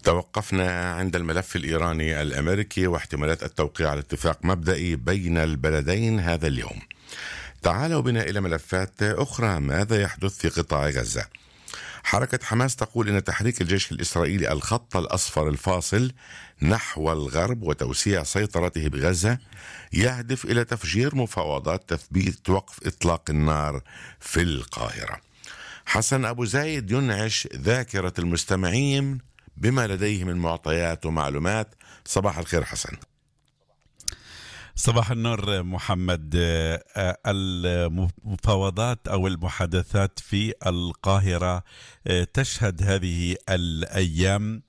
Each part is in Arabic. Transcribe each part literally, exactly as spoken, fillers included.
توقفنا عند الملف الإيراني الأمريكي واحتمالات التوقيع على اتفاق مبدئي بين البلدين هذا اليوم. تعالوا بنا إلى ملفات أخرى. ماذا يحدث في قطاع غزة؟ حركة حماس تقول إن تحريك الجيش الإسرائيلي الخط الأصفر الفاصل نحو الغرب وتوسيع سيطرته بغزة يهدف إلى تفجير مفاوضات تثبيت وقف إطلاق النار في القاهرة. حسن أبو زايد ينعش ذاكرة المستمعين بما لديه من معطيات ومعلومات. صباح الخير حسن. صباح النور محمد. المفاوضات أو المحادثات في القاهرة تشهد هذه الأيام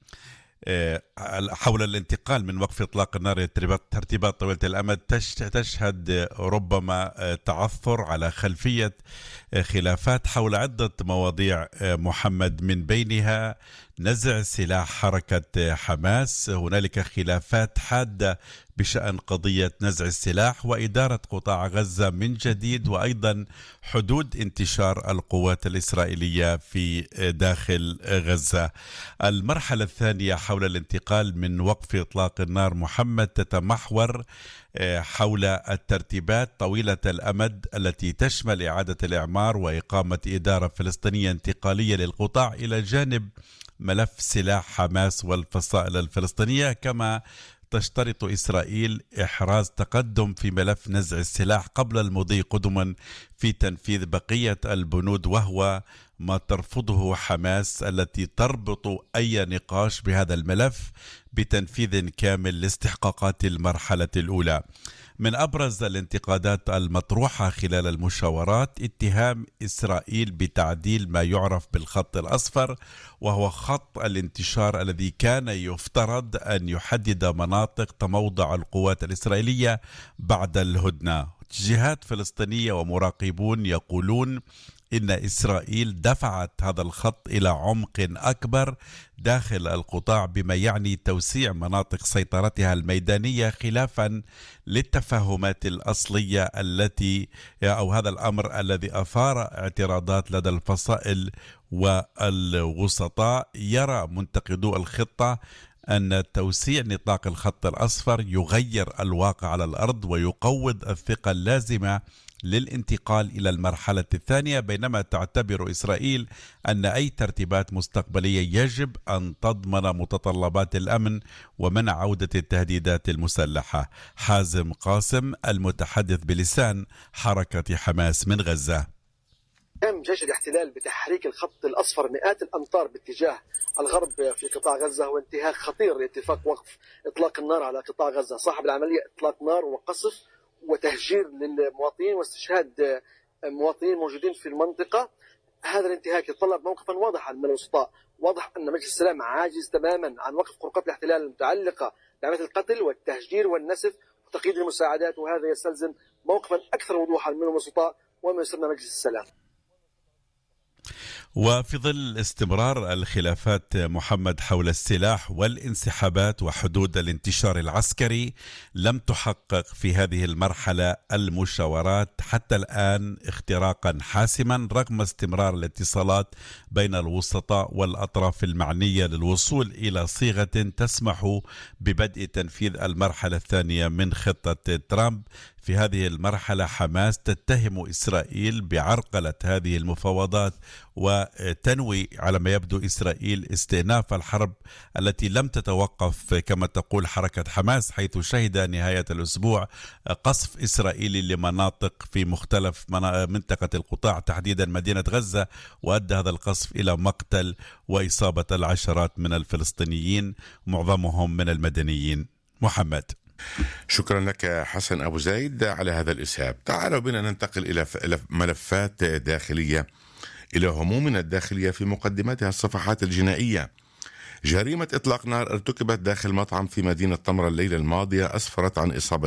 حول الانتقال من وقف إطلاق النار ترتيبات طويلة الأمد تشهد ربما تعثر على خلفية خلافات حول عدة مواضيع محمد، من بينها نزع سلاح حركة حماس. هنالك خلافات حادة بشأن قضية نزع السلاح وإدارة قطاع غزة من جديد، وأيضا حدود انتشار القوات الإسرائيلية في داخل غزة. المرحلة الثانية حول الانتقال من وقف إطلاق النار محمد تتمحور حول الترتيبات طويلة الأمد التي تشمل إعادة الإعمار وإقامة إدارة فلسطينية انتقالية للقطاع، إلى جانب ملف سلاح حماس والفصائل الفلسطينية. كما تشترط إسرائيل إحراز تقدم في ملف نزع السلاح قبل المضي قدما في تنفيذ بقية البنود، وهو ما ترفضه حماس التي تربط أي نقاش بهذا الملف بتنفيذ كامل لاستحقاقات المرحلة الأولى. من أبرز الانتقادات المطروحة خلال المشاورات اتهام إسرائيل بتعديل ما يعرف بالخط الأصفر، وهو خط الانتشار الذي كان يفترض أن يحدد مناطق تموضع القوات الإسرائيلية بعد الهدنة. جهات فلسطينية ومراقبون يقولون إن إسرائيل دفعت هذا الخط إلى عمق أكبر داخل القطاع، بما يعني توسيع مناطق سيطرتها الميدانية خلافا للتفاهمات الأصلية التي أو هذا الأمر الذي أثار اعتراضات لدى الفصائل والوسطاء. يرى منتقدو الخطة أن توسيع نطاق الخط الأصفر يغير الواقع على الأرض ويقوض الثقة اللازمة للانتقال إلى المرحلة الثانية، بينما تعتبر إسرائيل أن أي ترتيبات مستقبلية يجب أن تضمن متطلبات الأمن ومنع عودة التهديدات المسلحة. حازم قاسم المتحدث بلسان حركة حماس من غزة: قام جيش الاحتلال بتحريك الخط الأصفر مئات الأمتار باتجاه الغرب في قطاع غزة، وانتهاك خطير لاتفاق وقف إطلاق النار على قطاع غزة. صاحب العملية إطلاق نار وقصف وتهجير للمواطنين واستشهاد مواطنين موجودين في المنطقة. هذا الانتهاك يتطلب موقفا واضحا من الوسطاء. واضح أن مجلس السلام عاجز تماما عن وقف خروقات الاحتلال المتعلقة بعملية القتل والتهجير والنسف وتقييد المساعدات، وهذا يستلزم موقفا أكثر وضوحا من الوسطاء ومن يسمى مجلس السلام. وفي ظل استمرار الخلافات محمد حول السلاح والانسحابات وحدود الانتشار العسكري، لم تحقق في هذه المرحلة المشاورات حتى الآن اختراقا حاسما رغم استمرار الاتصالات بين الوسطاء والأطراف المعنية للوصول إلى صيغة تسمح ببدء تنفيذ المرحلة الثانية من خطة ترامب. في هذه المرحلة حماس تتهم إسرائيل بعرقلة هذه المفاوضات وتنوي على ما يبدو إسرائيل استئناف الحرب التي لم تتوقف كما تقول حركة حماس، حيث شهد نهاية الأسبوع قصف إسرائيلي لمناطق في مختلف منطقة القطاع تحديدا مدينة غزة، وأدى هذا القصف إلى مقتل وإصابة العشرات من الفلسطينيين معظمهم من المدنيين. محمد، شكرا لك حسن أبو زايد على هذا الإسهاب. تعالوا بنا ننتقل إلى ملفات داخلية، إلى همومنا الداخلية في مقدمتها الصفحات الجنائية. جريمة إطلاق نار ارتكبت داخل مطعم في مدينة طمرة الليلة الماضية أسفرت عن إصابة